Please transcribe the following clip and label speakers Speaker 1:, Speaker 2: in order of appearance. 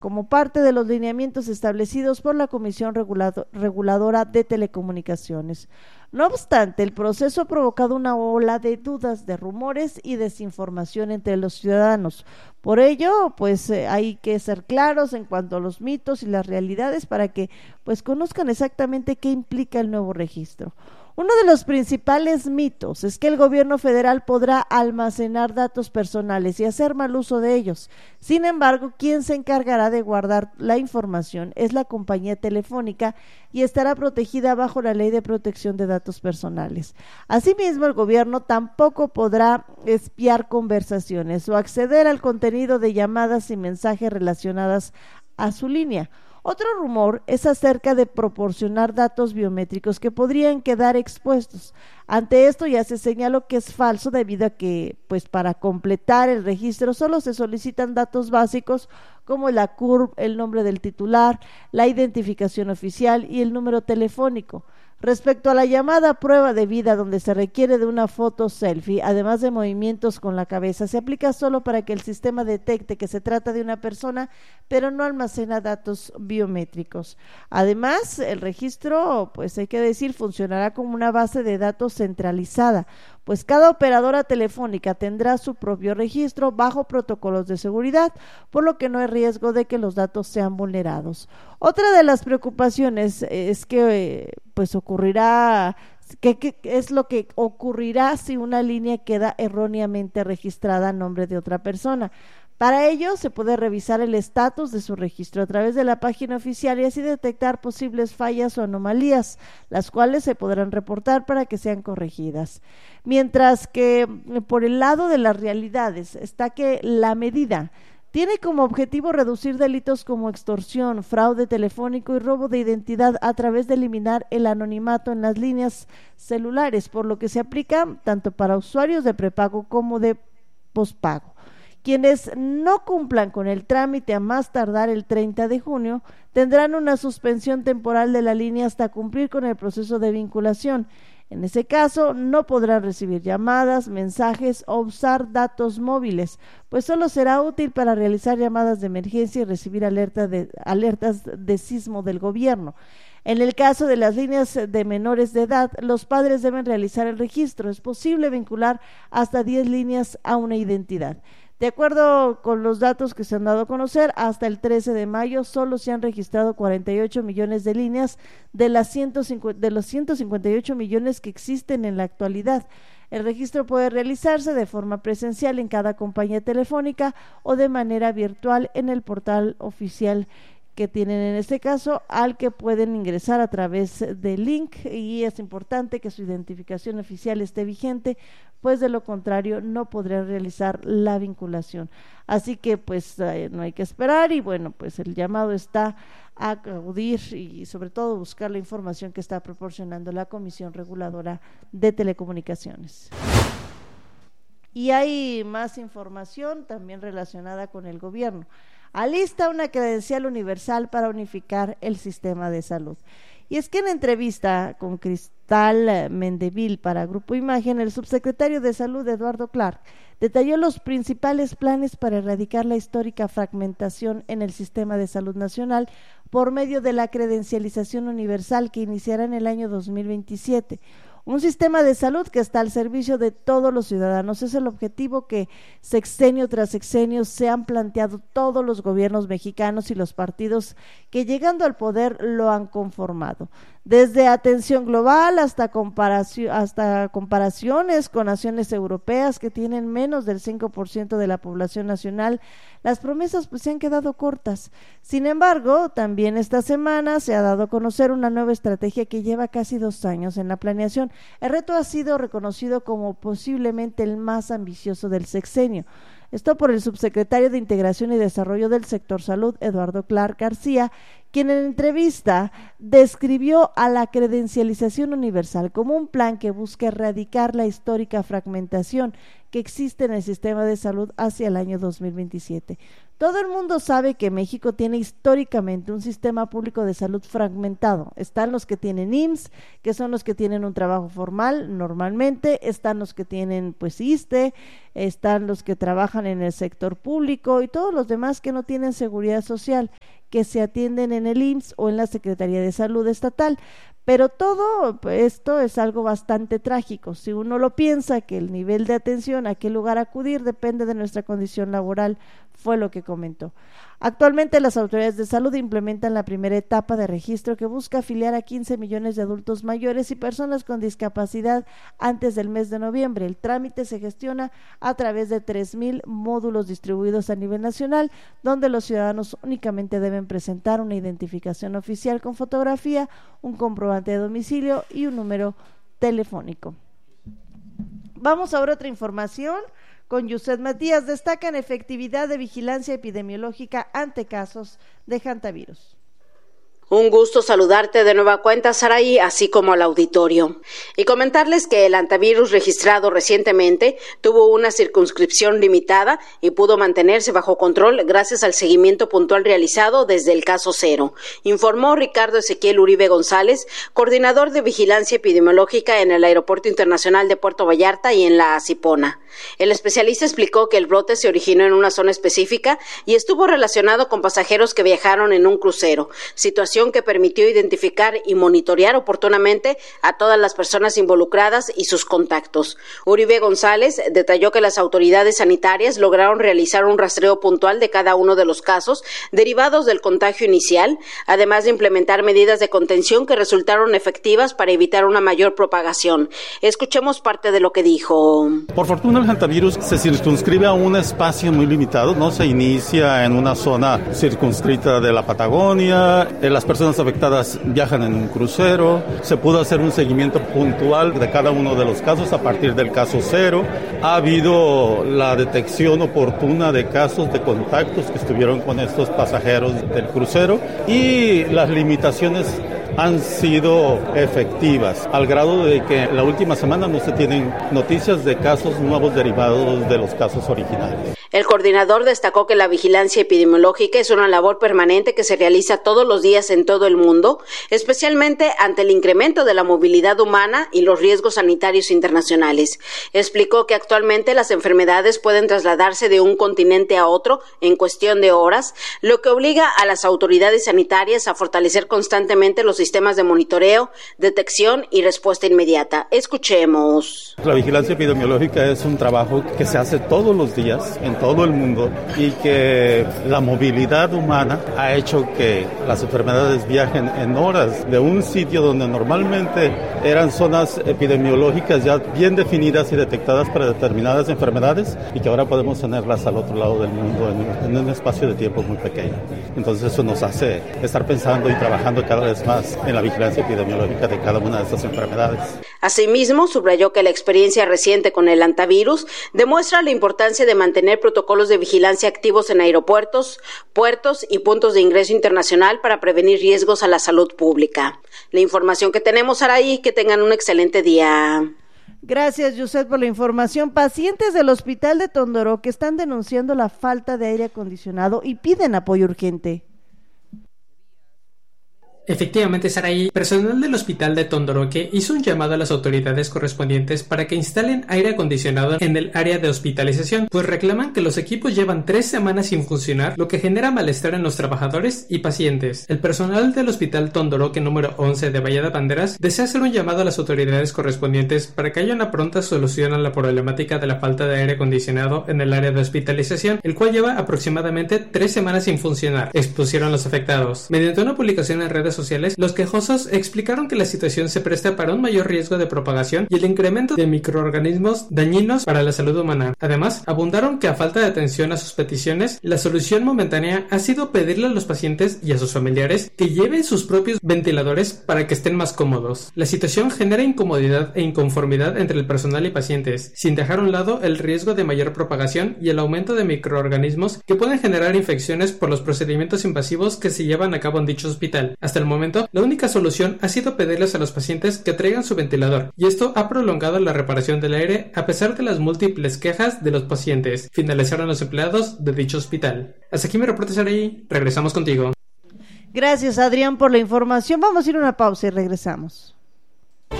Speaker 1: como parte de los lineamientos establecidos por la Comisión Reguladora de Telecomunicaciones. No obstante, el proceso ha provocado una ola de dudas, de rumores y desinformación entre los ciudadanos. Por ello, hay que ser claros en cuanto a los mitos y las realidades para que conozcan exactamente qué implica el nuevo registro. Uno de los principales mitos es que el gobierno federal podrá almacenar datos personales y hacer mal uso de ellos. Sin embargo, quien se encargará de guardar la información es la compañía telefónica y estará protegida bajo la Ley de Protección de Datos Personales. Asimismo, el gobierno tampoco podrá espiar conversaciones o acceder al contenido de llamadas y mensajes relacionadas a su línea. Otro rumor es acerca de proporcionar datos biométricos que podrían quedar expuestos. Ante esto ya se señaló que es falso debido a que para completar el registro solo se solicitan datos básicos como la CURP, el nombre del titular, la identificación oficial y el número telefónico. Respecto a la llamada prueba de vida, donde se requiere de una foto selfie, además de movimientos con la cabeza, se aplica solo para que el sistema detecte que se trata de una persona, pero no almacena datos biométricos. Además, el registro, hay que decir, funcionará como una base de datos centralizada, pues cada operadora telefónica tendrá su propio registro bajo protocolos de seguridad, por lo que no hay riesgo de que los datos sean vulnerados. Otra de las preocupaciones es que ocurrirá, ¿qué es lo que ocurrirá si una línea queda erróneamente registrada a nombre de otra persona? Para ello, se puede revisar el estatus de su registro a través de la página oficial y así detectar posibles fallas o anomalías, las cuales se podrán reportar para que sean corregidas. Mientras que por el lado de las realidades está que la medida tiene como objetivo reducir delitos como extorsión, fraude telefónico y robo de identidad a través de eliminar el anonimato en las líneas celulares, por lo que se aplica tanto para usuarios de prepago como de pospago. Quienes no cumplan con el trámite a más tardar el 30 de junio tendrán una suspensión temporal de la línea hasta cumplir con el proceso de vinculación. En ese caso, no podrán recibir llamadas, mensajes o usar datos móviles, pues solo será útil para realizar llamadas de emergencia y recibir alertas de sismo del gobierno. En el caso de las líneas de menores de edad, los padres deben realizar el registro. Es posible vincular hasta 10 líneas a una identidad. De acuerdo con los datos que se han dado a conocer, hasta el 13 de mayo solo se han registrado 48 millones de líneas de los 158 millones que existen en la actualidad. El registro puede realizarse de forma presencial en cada compañía telefónica o de manera virtual en el portal oficial que tienen en este caso, al que pueden ingresar a través del link, y es importante que su identificación oficial esté vigente, pues de lo contrario no podrán realizar la vinculación. Así que no hay que esperar y el llamado está a acudir y sobre todo buscar la información que está proporcionando la Comisión Reguladora de Telecomunicaciones. Y hay más información también relacionada con el gobierno. Alista una credencial universal para unificar el sistema de salud. Y es que en entrevista con Cristal Mendevil para Grupo Imagen, el subsecretario de Salud, Eduardo Clark, detalló los principales planes para erradicar la histórica fragmentación en el sistema de salud nacional por medio de la credencialización universal que iniciará en el año 2027. Un sistema de salud que está al servicio de todos los ciudadanos es el objetivo que sexenio tras sexenio se han planteado todos los gobiernos mexicanos y los partidos que llegando al poder lo han conformado. Desde atención global hasta comparaciones con naciones europeas que tienen menos del 5% de la población nacional, las promesas se han quedado cortas. Sin embargo, también esta semana se ha dado a conocer una nueva estrategia que lleva casi 2 años en la planeación. El reto ha sido reconocido como posiblemente el más ambicioso del sexenio. Esto por el subsecretario de Integración y Desarrollo del Sector Salud, Eduardo Clark García, quien en entrevista describió a la credencialización universal como un plan que busca erradicar la histórica fragmentación que existe en el sistema de salud hacia el año 2027. Todo el mundo sabe que México tiene históricamente un sistema público de salud fragmentado. Están los que tienen IMSS, que son los que tienen un trabajo formal normalmente, están los que tienen pues ISSSTE, están los que trabajan en el sector público y todos los demás que no tienen seguridad social, que se atienden en el IMSS o en la Secretaría de Salud Estatal. Pero todo esto es algo bastante trágico. Si uno lo piensa, que el nivel de atención, a qué lugar acudir, depende de nuestra condición laboral, fue lo que comentó. Actualmente las autoridades de salud implementan la primera etapa de registro que busca afiliar a 15 millones de adultos mayores y personas con discapacidad antes del mes de noviembre. El trámite se gestiona a través de 3,000 módulos distribuidos a nivel nacional, donde los ciudadanos únicamente deben presentar una identificación oficial con fotografía, un comprobante de domicilio y un número telefónico. Vamos ahora a otra información. Con Yuset Matías, destacan efectividad de vigilancia epidemiológica ante casos de hantavirus.
Speaker 2: Un gusto saludarte de nueva cuenta, Saraí, así como al auditorio. Y comentarles que el hantavirus registrado recientemente tuvo una circunscripción limitada y pudo mantenerse bajo control gracias al seguimiento puntual realizado desde el caso cero, informó Ricardo Ezequiel Uribe González, coordinador de vigilancia epidemiológica en el Aeropuerto Internacional de Puerto Vallarta y en la Acipona. El especialista explicó que el brote se originó en una zona específica y estuvo relacionado con pasajeros que viajaron en un crucero, situación que permitió identificar y monitorear oportunamente a todas las personas involucradas y sus contactos. Uribe González detalló que las autoridades sanitarias lograron realizar un rastreo puntual de cada uno de los casos derivados del contagio inicial, además de implementar medidas de contención que resultaron efectivas para evitar una mayor propagación. Escuchemos parte de lo que dijo.
Speaker 3: Por fortuna el hantavirus se circunscribe a un espacio muy limitado, no se inicia en una zona circunscrita de la Patagonia. Las personas afectadas viajan en un crucero. Se pudo hacer un seguimiento puntual de cada uno de los casos a partir del caso cero. Ha habido la detección oportuna de casos de contactos que estuvieron con estos pasajeros del crucero y las limitaciones han sido efectivas, al grado de que la última semana no se tienen noticias de casos nuevos derivados de los casos originales.
Speaker 2: El coordinador destacó que la vigilancia epidemiológica es una labor permanente que se realiza todos los días en todo el mundo, especialmente ante el incremento de la movilidad humana y los riesgos sanitarios internacionales. Explicó que actualmente las enfermedades pueden trasladarse de un continente a otro en cuestión de horas, lo que obliga a las autoridades sanitarias a fortalecer constantemente los sistemas de monitoreo, detección y respuesta inmediata. Escuchemos.
Speaker 3: La vigilancia epidemiológica es un trabajo que se hace todos los días en todo el mundo y que la movilidad humana ha hecho que las enfermedades viajen en horas de un sitio donde normalmente eran zonas epidemiológicas ya bien definidas y detectadas para determinadas enfermedades y que ahora podemos tenerlas al otro lado del mundo en un espacio de tiempo muy pequeño. Entonces eso nos hace estar pensando y trabajando cada vez más en la vigilancia epidemiológica de cada una de estas enfermedades.
Speaker 2: Asimismo, subrayó que la experiencia reciente con el hantavirus demuestra la importancia de mantener protocolos de vigilancia activos en aeropuertos, puertos y puntos de ingreso internacional para prevenir riesgos a la salud pública. La información que tenemos, Araí, que tengan un excelente día.
Speaker 1: Gracias, Yuset, por la información. Pacientes del Hospital de Tondoroque están denunciando la falta de aire acondicionado y piden apoyo urgente.
Speaker 4: Efectivamente, Saraí, personal del Hospital de Tondoroque hizo un llamado a las autoridades correspondientes para que instalen aire acondicionado en el área de hospitalización, pues reclaman que los equipos llevan 3 semanas sin funcionar, lo que genera malestar en los trabajadores y pacientes. El personal del Hospital Tondoroque número 11 de Bahía de Banderas desea hacer un llamado a las autoridades correspondientes para que haya una pronta solución a la problemática de la falta de aire acondicionado en el área de hospitalización, el cual lleva aproximadamente 3 semanas sin funcionar, expusieron los afectados. Mediante una publicación en redes sociales, los quejosos explicaron que la situación se presta para un mayor riesgo de propagación y el incremento de microorganismos dañinos para la salud humana. Además, abundaron que a falta de atención a sus peticiones, la solución momentánea ha sido pedirle a los pacientes y a sus familiares que lleven sus propios ventiladores para que estén más cómodos. La situación genera incomodidad e inconformidad entre el personal y pacientes, sin dejar a un lado el riesgo de mayor propagación y el aumento de microorganismos que pueden generar infecciones por los procedimientos invasivos que se llevan a cabo en dicho hospital. Hasta el momento, la única solución ha sido pedirles a los pacientes que traigan su ventilador, y esto ha prolongado la reparación del aire a pesar de las múltiples quejas de los pacientes, finalizaron los empleados de dicho hospital. Hasta aquí mi reporte, Saraí. Regresamos contigo.
Speaker 1: Gracias, Adrián, por la información. Vamos a ir a una pausa y regresamos.